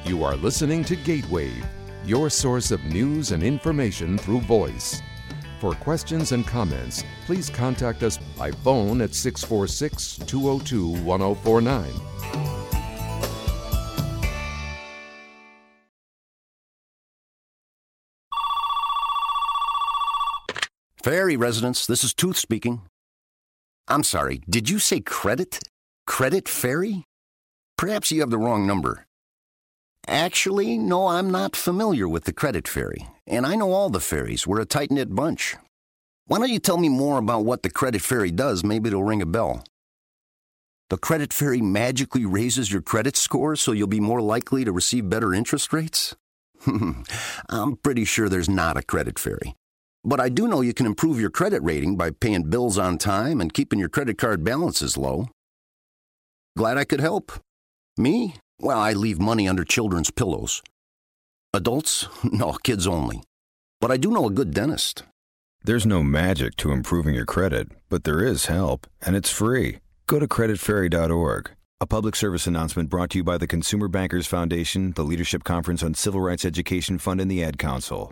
You are listening to Gateway, your source of news and information through voice. For questions and comments, please contact us by phone at 646-202-1049. Ferry residents, this is Tooth speaking. I'm sorry, did you say credit? Credit Ferry? Perhaps you have the wrong number. Actually, no, I'm not familiar with the Credit Ferry, and I know all the ferries. We're a tight-knit bunch. Why don't you tell me more about what the Credit Ferry does? Maybe it'll ring a bell. The Credit Ferry magically raises your credit score so you'll be more likely to receive better interest rates? I'm pretty sure there's not a Credit Ferry. But I do know you can improve your credit rating by paying bills on time and keeping your credit card balances low. Glad I could help. Me? Well, I leave money under children's pillows. Adults? No, kids only. But I do know a good dentist. There's no magic to improving your credit, but there is help, and it's free. Go to creditferry.org. A public service announcement brought to you by the Consumer Bankers Foundation, the Leadership Conference on Civil Rights Education Fund, and the Ad Council.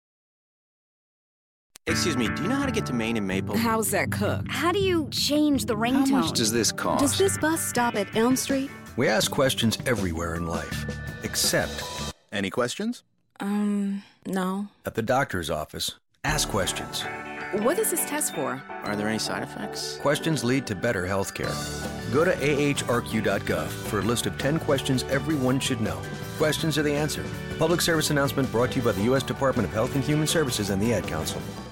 Excuse me, do you know how to get to Maine and Maple? How's that cook? How do you change the ringtone? How much does this cost? Does this bus stop at Elm Street? We ask questions everywhere in life, except... Any questions? No. At the doctor's office, ask questions. What is this test for? Are there any side effects? Questions lead to better health care. Go to ahrq.gov for a list of 10 questions everyone should know. Questions are the answer. A public service announcement brought to you by the U.S. Department of Health and Human Services and the Ad Council.